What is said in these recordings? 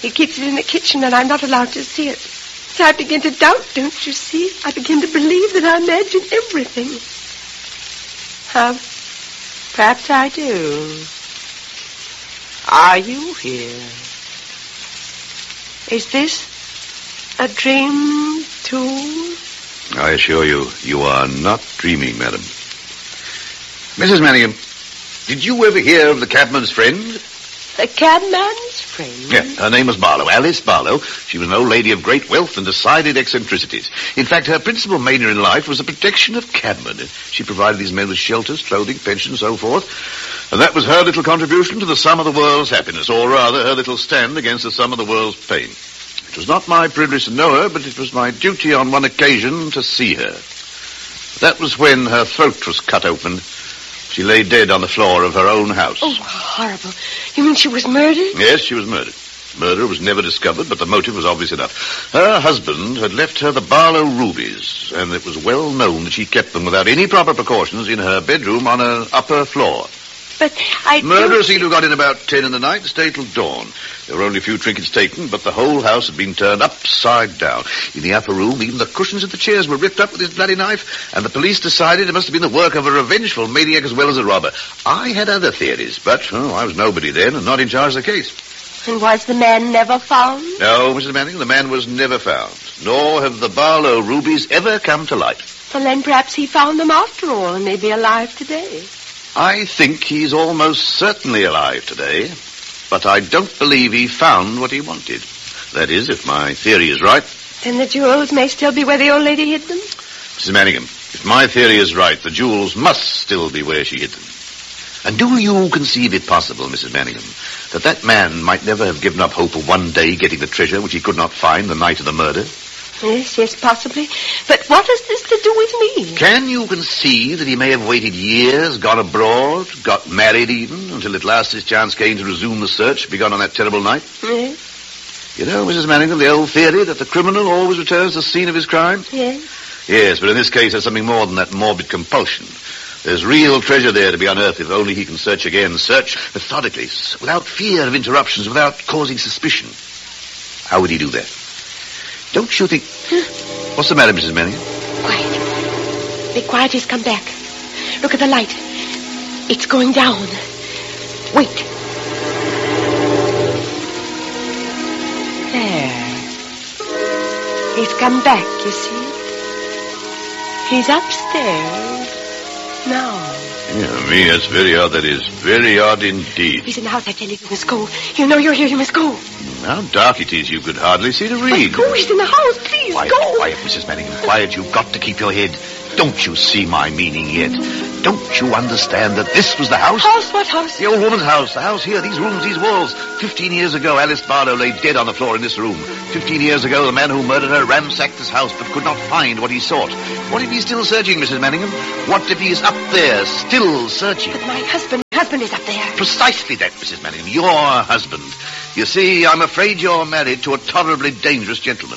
He keeps it in the kitchen, and I'm not allowed to see it. So I begin to doubt, don't you see? I begin to believe that I imagine everything. Perhaps I do. Are you here? Is this a dream, too? I assure you, you are not dreaming, madam. Mrs. Manningham, did you ever hear of the cabman's friend? The cabman's friend? Yeah, her name was Barlow, Alice Barlow. She was an old lady of great wealth and decided eccentricities. In fact, her principal mania in life was the protection of cabmen. She provided these men with shelters, clothing, pensions, so forth. And that was her little contribution to the sum of the world's happiness, or rather, her little stand against the sum of the world's pain. It was not my privilege to know her, but it was my duty on one occasion to see her. That was when her throat was cut open. She lay dead on the floor of her own house. Oh, horrible. You mean she was murdered? Yes, she was murdered. Murder was never discovered, but the motive was obvious enough. Her husband had left her the Barlow rubies, and it was well known that she kept them without any proper precautions in her bedroom on an upper floor. But Murderer seemed to have got in about 10 in the night and stayed till dawn. There were only a few trinkets taken, but the whole house had been turned upside down. In the upper room, even the cushions of the chairs were ripped up with his bloody knife, and the police decided it must have been the work of a revengeful maniac as well as a robber. I had other theories, but I was nobody then and not in charge of the case. And was the man never found? No, Mrs. Manning, the man was never found, nor have the Barlow rubies ever come to light. Well, then perhaps he found them after all and may be alive today. I think he's almost certainly alive today, but I don't believe he found what he wanted. That is, if my theory is right. Then the jewels may still be where the old lady hid them? Mrs. Manningham, if my theory is right, the jewels must still be where she hid them. And do you conceive it possible, Mrs. Manningham, that man might never have given up hope of one day getting the treasure which he could not find the night of the murder? Yes, possibly. But what has this to do with me? Can you conceive that he may have waited years, gone abroad, got married even, until at last his chance came to resume the search begun on that terrible night? Yes. You know, Mrs. Manningham, the old theory that the criminal always returns to the scene of his crime? Yes. Yes, but in this case there's something more than that morbid compulsion. There's real treasure there to be unearthed if only he can search again. Search methodically, without fear of interruptions, without causing suspicion. How would he do that? Don't you think... What's the matter, Mrs. Manningham? Quiet. Be quiet, he's come back. Look at the light. It's going down. Wait. There. He's come back, you see. He's upstairs now. Yeah, me, that's very odd, that is. Very odd indeed. He's in the house, I tell you must go. You know you're here, you must go. How dark it is, you could hardly see to read. But go, he's in the house, please, quiet, go. Quiet, Mrs. Manningham, quiet. You've got to keep your head. Don't you see my meaning yet? Don't you understand that this was the house? House? What house? The old woman's house. The house here, these rooms, these walls. 15 years ago, Alice Barlow lay dead on the floor in this room. 15 years ago, the man who murdered her ransacked this house but could not find what he sought. What if he's still searching, Mrs. Manningham? What if he's up there, still searching? But my husband is up there. Precisely that, Mrs. Manningham. Your husband. You see, I'm afraid you're married to a tolerably dangerous gentleman.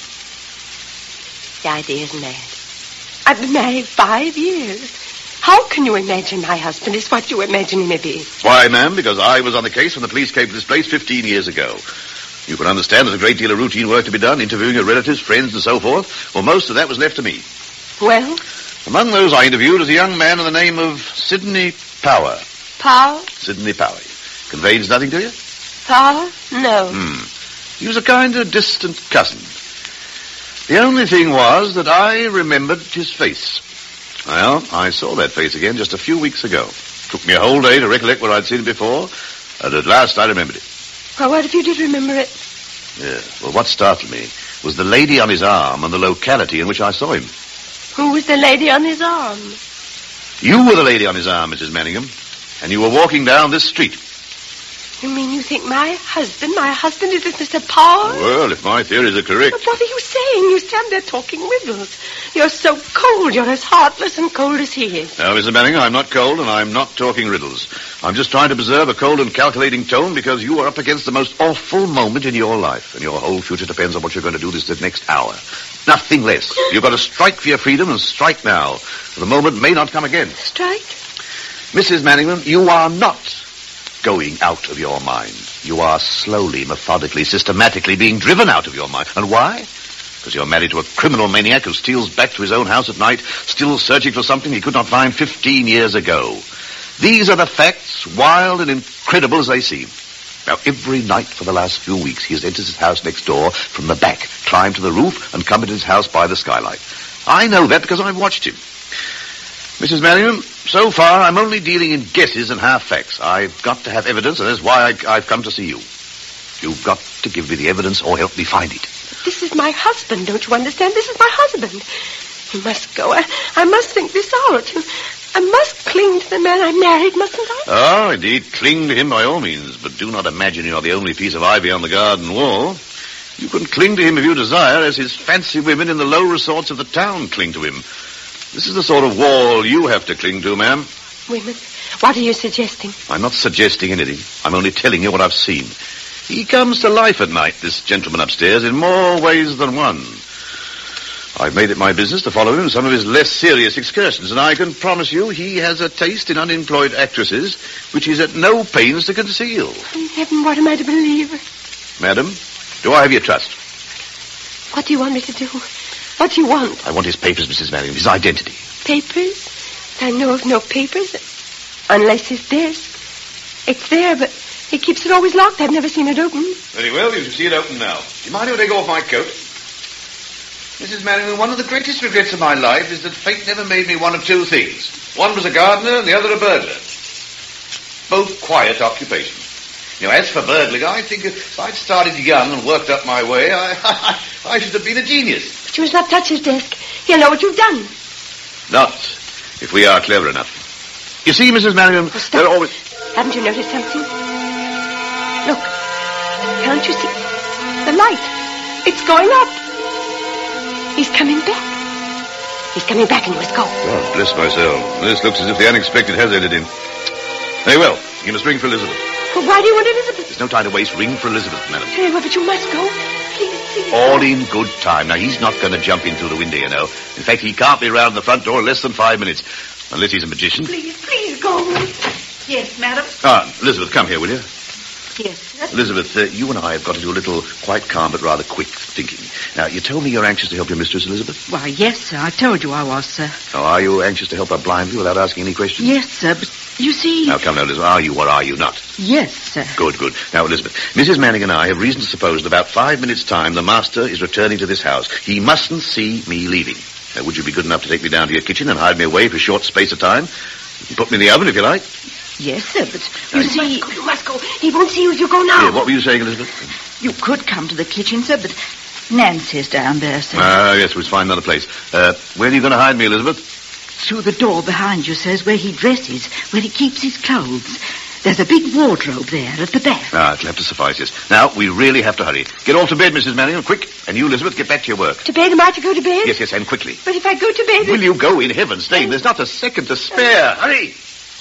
The idea is mad. I've been married 5 years. How can you imagine my husband is what you imagine he may be? Why, ma'am, because I was on the case when the police came to this place 15 years ago. You can understand there's a great deal of routine work to be done, interviewing your relatives, friends, and so forth. Well, most of that was left to me. Well? Among those I interviewed was a young man of the name of Sidney Power. Power? Sidney Power. Conveys nothing to you? Power? No. He was a kind of distant cousin. The only thing was that I remembered his face. Well, I saw that face again just a few weeks ago. Took me a whole day to recollect where I'd seen it before, and at last I remembered it. Well, what if you did remember it? Yeah, well, what startled me was the lady on his arm and the locality in which I saw him. Who was the lady on his arm? You were the lady on his arm, Mrs. Manningham, and you were walking down this street. You mean you think my husband is this Mr. Power? Well, if my theories are correct. But what are you saying? You stand there talking riddles. You're so cold. You're as heartless and cold as he is. No, Mrs. Manningham, I'm not cold and I'm not talking riddles. I'm just trying to preserve a cold and calculating tone because you are up against the most awful moment in your life, and your whole future depends on what you're going to do this next hour. Nothing less. You've got to strike for your freedom and strike now. The moment may not come again. Strike? Mrs. Manningham, you are not going out of your mind. You are slowly, methodically, systematically being driven out of your mind. And why? Because you're married to a criminal maniac who steals back to his own house at night, still searching for something he could not find 15 years ago. These are the facts, wild and incredible as they seem. Now, every night for the last few weeks, he has entered his house next door from the back, climbed to the roof, and come into his house by the skylight. I know that because I've watched him. Mrs. Manningham, so far I'm only dealing in guesses and half facts. I've got to have evidence, and that's why I've come to see you. You've got to give me the evidence or help me find it. This is my husband, don't you understand? This is my husband. He must go. I must think this out. I must cling to the man I married, mustn't I? Oh, indeed, cling to him by all means, but do not imagine you are the only piece of ivy on the garden wall. You can cling to him if you desire, as his fancy women in the low resorts of the town cling to him. This is the sort of wall you have to cling to, ma'am. Women? What are you suggesting? I'm not suggesting anything. I'm only telling you what I've seen. He comes to life at night, this gentleman upstairs, in more ways than one. I've made it my business to follow him in some of his less serious excursions, and I can promise you he has a taste in unemployed actresses which he's at no pains to conceal. In heaven, what am I to believe? Madam, do I have your trust? What do you want me to do? What do you want? I want his papers, Mrs. Manningham, his identity. Papers? I know of no papers. Unless his desk. It's there, but he keeps it always locked. I've never seen it open. Very well, you should see it open now. Do you mind if I take off my coat? Mrs. Manningham, one of the greatest regrets of my life is that fate never made me one of two things. One was a gardener and the other a burglar. Both quiet occupations. You know, as for burgling, I think if I'd started young and worked up my way, I should have been a genius. But you must not touch his desk. He'll know what you've done. Not if we are clever enough. You see, Mrs. Manningham, stop. they're always... Haven't you noticed something? Look. Can't you see? The light. It's going up. He's coming back. He's coming back and he must go. Oh, bless myself. This looks as if the unexpected has ended in. Very well. You must ring for Elizabeth. Well, why do you want Elizabeth? There's no time to waste. Ring for Elizabeth, madam. Very well, but you must go. Please. All in good time. Now, he's not going to jump in through the window, you know. In fact, he can't be round the front door in less than 5 minutes. Unless he's a magician. Please go. Yes, madam. Elizabeth, come here, will you? Yes, sir. Elizabeth, you and I have got to do a little quite calm but rather quick thinking. Now, you told me you're anxious to help your mistress, Elizabeth? Why, yes, sir. I told you I was, sir. Oh, are you anxious to help her blindly without asking any questions? Yes, sir, but you see... Now, come now, Elizabeth. Are you or are you not? Yes, sir. Good. Now, Elizabeth, Mrs. Manning and I have reason to suppose in about 5 minutes' time the master is returning to this house. He mustn't see me leaving. Now, would you be good enough to take me down to your kitchen and hide me away for a short space of time? You can put me in the oven if you like. Yes, sir, but you see... You must go. He won't see you if you go now. Yeah, what were you saying, Elizabeth? You could come to the kitchen, sir, but Nancy's down there, sir. Yes, we'll find another place. Where are you going to hide me, Elizabeth? Through the door behind you, sir, is where he dresses, where he keeps his clothes. There's a big wardrobe there at the back. It'll have to suffice, yes. Now, we really have to hurry. Get off to bed, Mrs. Manningham, quick. And you, Elizabeth, get back to your work. To bed? Am I to go to bed? Yes, and quickly. But if I go to bed... Will you go, in heaven's name? There's not a second to spare. Hurry!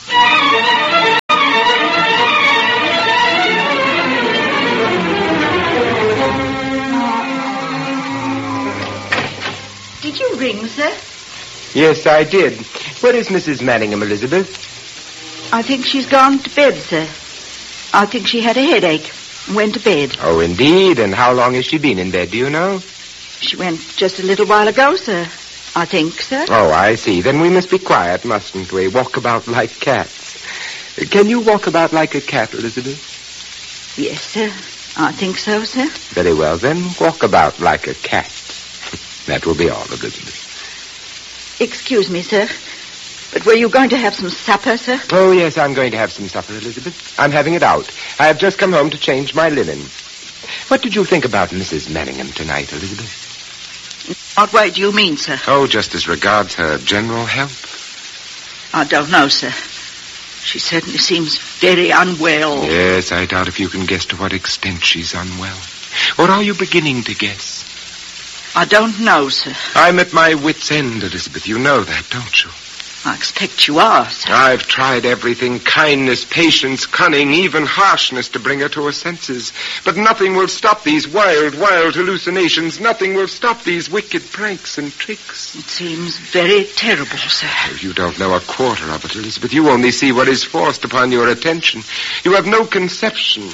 Did you ring, sir? Yes, I did. Where is Mrs. Manningham, Elizabeth? I think she's gone to bed, sir. I think she had a headache and went to bed. Oh, indeed. And how long has she been in bed, do you know? She went just a little while ago, sir. I think, sir. Oh, I see. Then we must be quiet, mustn't we? Walk about like cats. Can you walk about like a cat, Elizabeth? Yes, sir. I think so, sir. Very well, then. Walk about like a cat. That will be all, Elizabeth. Excuse me, sir. But were you going to have some supper, sir? Oh, yes, I'm going to have some supper, Elizabeth. I'm having it out. I have just come home to change my linen. What did you think about Mrs. Manningham tonight, Elizabeth? What way do you mean, sir? Oh, just as regards her general health. I don't know, sir. She certainly seems very unwell. Yes, I doubt if you can guess to what extent she's unwell. Or are you beginning to guess? I don't know, sir. I'm at my wit's end, Elizabeth. You know that, don't you? I expect you are, sir. I've tried everything, kindness, patience, cunning, even harshness to bring her to her senses. But nothing will stop these wild hallucinations. Nothing will stop these wicked pranks and tricks. It seems very terrible, sir. Oh, you don't know a quarter of it, Elizabeth. You only see what is forced upon your attention. You have no conception of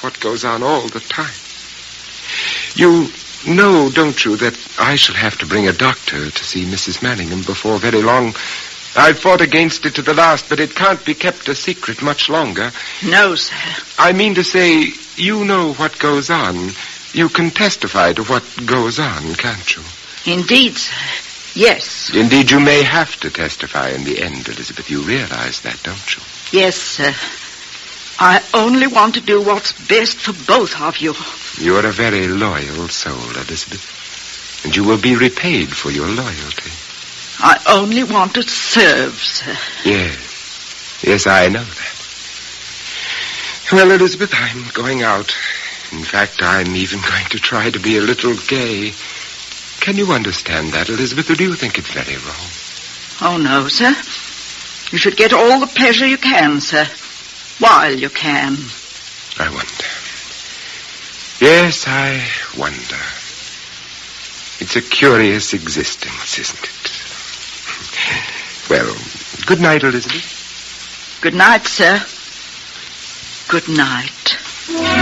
what goes on all the time. You know, don't you, that I shall have to bring a doctor to see Mrs. Manningham before very long. I've fought against it to the last, but it can't be kept a secret much longer. No, sir. I mean to say, you know what goes on. You can testify to what goes on, can't you? Indeed, sir. Yes. Indeed, you may have to testify in the end, Elizabeth. You realize that, don't you? Yes, sir. I only want to do what's best for both of you. You're a very loyal soul, Elizabeth. And you will be repaid for your loyalty. I only want to serve, sir. Yes. Yes, I know that. Well, Elizabeth, I'm going out. In fact, I'm even going to try to be a little gay. Can you understand that, Elizabeth, or do you think it's very wrong? Oh, no, sir. You should get all the pleasure you can, sir, while you can. I wonder. Yes, I wonder. It's a curious existence, isn't it? Well, good night, Elizabeth. Good night, sir. Good night.